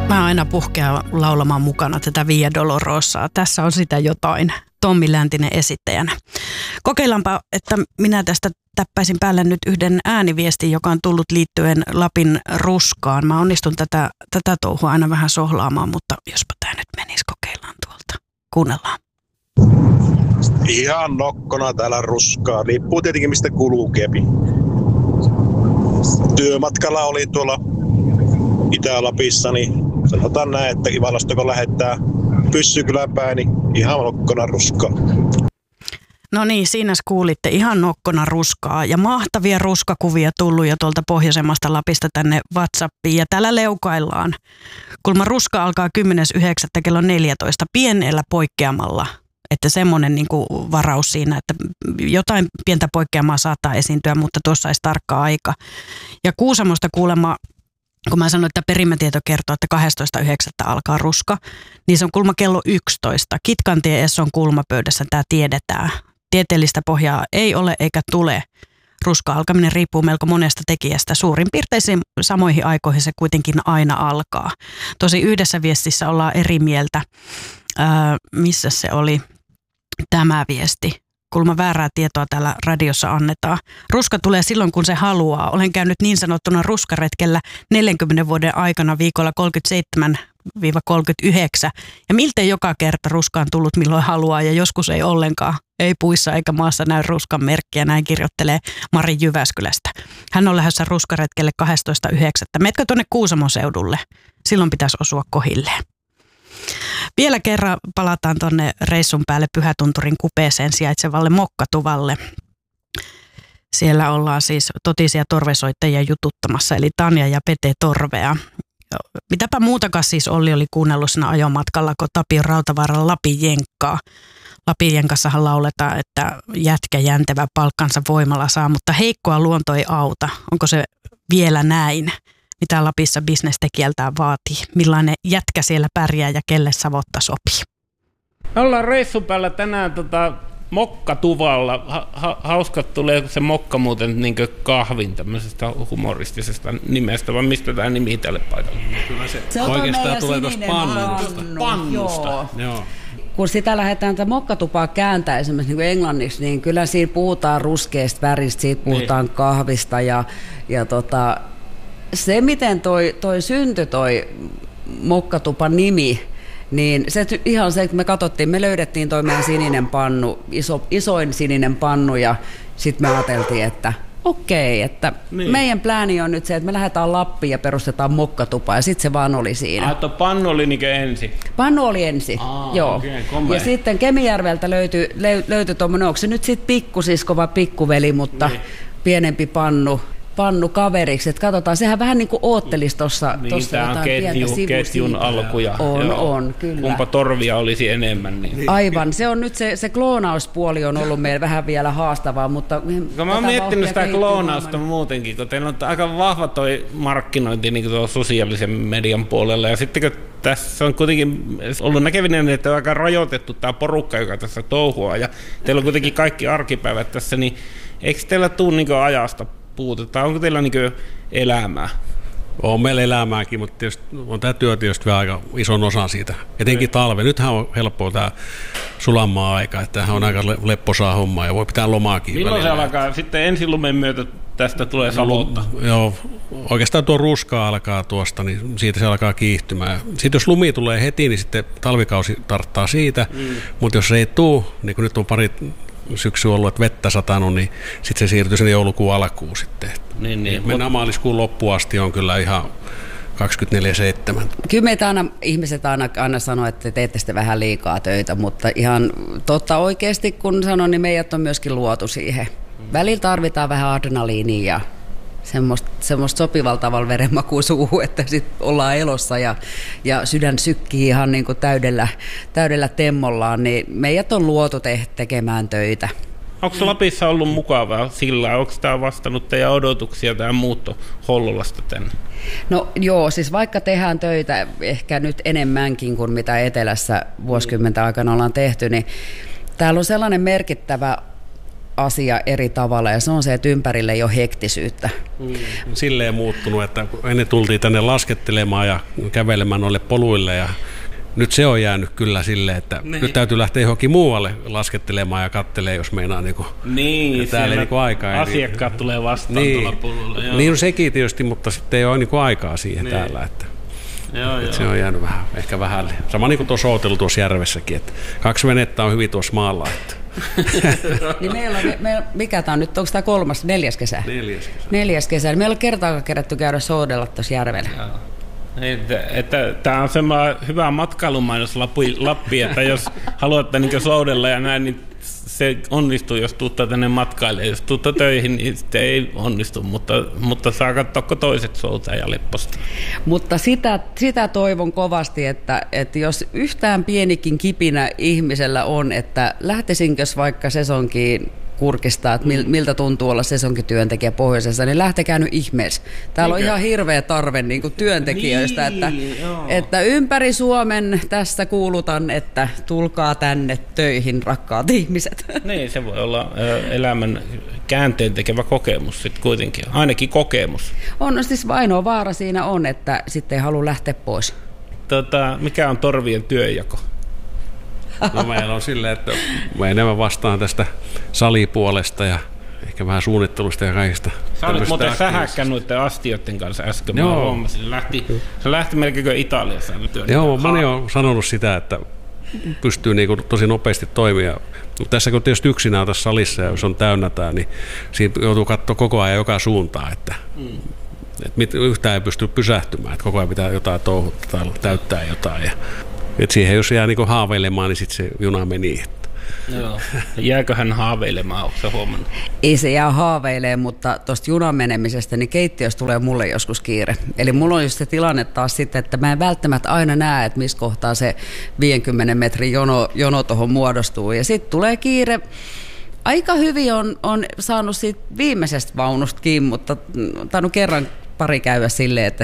Mä aina puhkean laulamaan mukana tätä Via Dolorosaa. Tässä on sitä jotain. Tommi Läntinen esittäjänä. Kokeillaanpa, että minä tästä täppäisin päälle nyt yhden ääniviestin, joka on tullut liittyen Lapin ruskaan. Mä onnistun tätä touhua aina vähän sohlaamaan, mutta jospa tää nyt menisi, kokeillaan tuolta. Kuunnellaan. Ihan nokkona täällä ruskaa. Riippuu tietenkin mistä kulkeepi. Työmatkalla oli tuolla Itä-Lapissa, niin sanotaan näin, että Ivalosta kun lähettää Pyssykylän päin, niin ihan nokkona ruskaa. No niin, siinä kuulitte ihan nokkona ruskaa ja mahtavia ruskakuvia tullut jo tuolta pohjoisemmasta Lapista tänne WhatsAppiin ja täällä leukaillaan. Kulma ruska alkaa 10.9. kello 14 pienellä poikkeamalla, että semmoinen niin kuin varaus siinä, että jotain pientä poikkeamaa saattaa esiintyä, mutta tuossa olisi tarkka aika. Ja Kuusamosta kuulemma, kun mä sanoin, että perimätieto kertoo, että 12.9. alkaa ruska, niin se on kulma kello 11. Kitkantie Esson kulmapöydässä tämä tiedetään. Tieteellistä pohjaa ei ole eikä tule. Ruska alkaminen riippuu melko monesta tekijästä. Suurin piirtein samoihin aikoihin se kuitenkin aina alkaa. Tosi yhdessä viestissä ollaan eri mieltä. Missä se oli tämä viesti? Kulma väärää tietoa täällä radiossa annetaan. Ruska tulee silloin, kun se haluaa. Olen käynyt niin sanottuna ruskaretkellä 40 vuoden aikana viikolla 37-39. Ja miltei joka kerta ruska on tullut milloin haluaa ja joskus ei ollenkaan. Ei puissa eikä maassa näy ruskan merkkiä, näin kirjoittelee Mari Jyväskylästä. Hän on lähdössä ruskaretkelle 12.9. Metkö tuonne Kuusamon seudulle? Silloin pitäisi osua kohilleen. Vielä kerran palataan tuonne reissun päälle Pyhätunturin kupeeseen sijaitsevalle Mokkatuvalle. Siellä ollaan siis totisia torvesoittajia jututtamassa, eli Tanja ja Pete Torvea. Mitäpä muutakaan siis Olli oli kuunnellut siinä ajomatkalla, kun Tapion Rautavaaralla Lapin jenkkaa. Lapin jenkassahan lauletaan, että jätkä jäntevä palkkansa voimalla saa, mutta heikkoa luonto ei auta. Onko se vielä näin? Mitä Lapissa bisnestekijältään vaatii? Millainen jätkä siellä pärjää ja kelle savotta sopii? Me ollaan reissun päällä tänään Mokkatuvalla. Hauska tulee se mokka muuten niin kahvin tämmöisestä humoristisesta nimestä, vai mistä tämä nimi tälle paikalle? Kyllä se oikeastaan tulee tuosta pannusta. Joo. Kun sitä lähdetään tätä mokkatupaa kääntää esimerkiksi niin englanniksi, niin kyllä siinä puhutaan ruskeasta väristä, siitä puhutaan kahvista ja se, miten toi syntyi toi mokkatupan nimi, niin se ihan se, että me katsottiin, me löydettiin toi meidän sininen pannu, isoin sininen pannu ja sitten me ajateltiin, että okei, että meidän plääni on nyt se, että me lähdetään Lappiin ja perustetaan mokkatupa ja sitten se vaan oli siinä. Tuo pannu oli niin ensin? Pannu oli ensin, joo. Okay, ja sitten Kemijärveltä löytyi tuommoinen, onko se nyt sitten pikkusisko vai pikkuveli, mutta pienempi pannu kaveriksi, että katsotaan, sehän vähän niin kuin oottelisi tuossa jotain pientä ketjun alkuja. On, kyllä. Kumpa torvia olisi enemmän. Niin. Aivan, se on nyt se kloonauspuoli on ollut meillä vähän vielä haastavaa, mutta mä oon miettinyt sitä kloonausta muutenkin, kun teillä on aika vahva toi markkinointi niin tuolla sosiaalisen median puolella, ja sitten kun tässä on kuitenkin ollut näkevinen, että on aika rajoitettu tämä porukka, joka tässä touhua, ja teillä on kuitenkin kaikki arkipäivät tässä, niin eikö teillä tule niin ajasta puutetta? Onko teillä niin elämää? On meillä elämääkin, mutta tietysti on tämä työ tietysti vielä aika ison osan siitä. Etenkin talve. Nythän on helppoa tämä sulamaa-aika, että tämähän on aika lepposaa hommaa ja voi pitää lomaakin. Milloin se alkaa? Sitten ensin lumen myötä tästä tulee savotta. Joo, oikeastaan tuo ruska alkaa tuosta, niin siitä se alkaa kiihtymään. Sitten jos lumi tulee heti, niin sitten talvikausi tarttaa siitä, mutta jos se ei tule, niin kuin nyt on pari syksy ollut, että vettä satanut, niin sitten se siirtyy sinne joulukuun alkuun sitten. Niin. Mennään maaliskuun loppuun asti on kyllä ihan 24/7. Kyllä meitä ihmiset aina sanoo, että teette sitten vähän liikaa töitä, mutta ihan totta oikeasti, kun sanon, niin meidät on myöskin luotu siihen. Välillä tarvitaan vähän adrenaliinia ja semmoista sopivalla tavalla verenmakua suuhun, että sitten ollaan elossa ja sydän sykkii ihan niin kuin täydellä temmollaan, niin meidät on luotu tekemään töitä. Onko Lapissa ollut mukavaa sillä? Onko tämä vastannut teidän odotuksia, tämä muutto Hollolasta tänne? No joo, siis vaikka tehdään töitä ehkä nyt enemmänkin kuin mitä etelässä vuosikymmenten aikana ollaan tehty, niin täällä on sellainen merkittävä asia eri tavalla ja se on se, että ympärille ei ole hektisyyttä. Silleen muuttunut, että ennen tultiin tänne laskettelemaan ja kävelemään noille poluille ja nyt se on jäänyt kyllä silleen, että nyt täytyy lähteä johonkin muualle laskettelemaan ja kattelee, jos meinaa täällä aikaa. Asiakkaat tulee vastaan tuolla pululla. Niin on sekin tietysti, mutta sitten ei ole aikaa siihen täällä. Että se on jäänyt ehkä vähälle. Sama niin kuin tuossa ootelu tuossa järvessäkin, että 2 venettä on hyvin tuossa maalla. Että. Niin mikä tämä on nyt, onko tämä 4. kesä? 4. kesä. Meillä on kertaakaan kerätty käydä soudella tuossa järvellä. Tämä on semmoinen hyvä matkailumainos Lappi, että jos haluatte niin soudella ja näin, niin se onnistuu, jos tuuttaa tänne matkailemaan. Jos tuuttaa töihin, niin sitten ei onnistu, mutta saa katsoa toiset soutaa ja lepposta. Mutta sitä toivon kovasti, että jos yhtään pienikin kipinä ihmisellä on, että lähtisinkös vaikka sesonkiin kurkistaa, että miltä tuntuu olla sesonkityöntekijä pohjoisessa, niin lähtekää nyt ihmeessä. Täällä on ihan hirveä tarve niin kuin työntekijöistä, että ympäri Suomen tässä kuulutan, että tulkaa tänne töihin, rakkaat ihmiset. Niin, se voi olla elämän käänteen tekevä kokemus sitten kuitenkin, ainakin kokemus. On, siis ainoa vaara siinä on, että sitten ei halua lähteä pois. Mikä on torvien työnjako? No meillä on silleen, että mä enemmän vastaan tästä salipuolesta ja ehkä vähän suunnittelusta ja kaikista. Sä olit muuten sähäkkä noiden astioiden kanssa äsken. Joo. Se lähti melkein Italiassa. Joo, moni on sanonut sitä, että pystyy niinku tosi nopeasti toimia. Mutta tässä kun tietysti yksinään tässä salissa ja jos on täynnä tää, niin siinä joutuu katsoa koko ajan joka suuntaan, että yhtään ei pysty pysähtymään, että koko ajan pitää jotain touhuttaa tai täyttää jotain. Et siihen jos jää niinku haaveilemaan, niin sitten se juna meni. Joo. Jääkö hän haaveilemaan, onko se huomannut? Ei se jää haaveilemaan, mutta tuosta junan menemisestä, niin keittiössä tulee mulle joskus kiire. Eli mulla on just se tilanne taas sitten, että mä en välttämättä aina näe, että missä kohtaa se 50 metrin jono tuohon muodostuu. Ja sitten tulee kiire. Aika hyvin on saanut siitä viimeisestä vaunusta kiinni, mutta on tainnut kerran pari käydä silleen, että